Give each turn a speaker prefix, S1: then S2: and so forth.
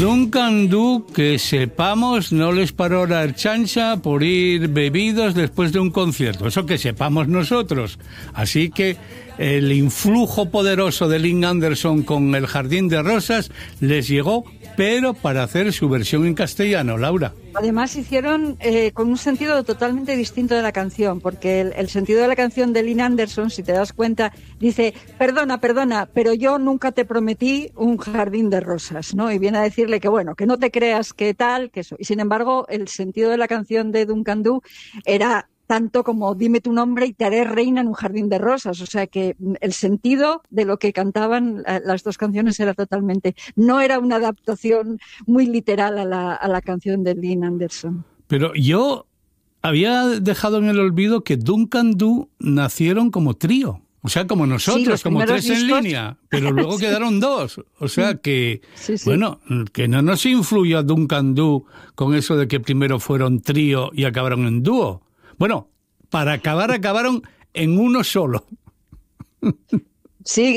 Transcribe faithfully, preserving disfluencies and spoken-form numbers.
S1: Duncan Du, que sepamos, no les paró la Erchancha por ir bebidos después de un concierto. Eso que sepamos nosotros. Así que el influjo poderoso de Lynn Anderson con El Jardín de Rosas les llegó, pero para hacer su versión en castellano, Laura.
S2: Además hicieron eh, con un sentido totalmente distinto de la canción, porque el, el sentido de la canción de Lynn Anderson, si te das cuenta, dice, perdona, perdona, pero yo nunca te prometí un jardín de rosas, ¿no? Y viene a decirle que, bueno, que no te creas que tal, que eso. Y sin embargo, el sentido de la canción de Duncan Du era tanto como dime tu nombre y te haré reina en un jardín de rosas. O sea que el sentido de lo que cantaban las dos canciones era totalmente... No era una adaptación muy literal a la, a la canción de Lynn Anderson.
S1: Pero yo había dejado en el olvido que Duncan Du nacieron como trío. O sea, como nosotros, sí, como tres discos en línea. Pero luego sí. Quedaron dos. O sea que, sí, sí. bueno, que no nos influyó a Duncan Du con eso de que primero fueron trío y acabaron en dúo. Bueno, para acabar, acabaron en uno solo.
S2: Sí,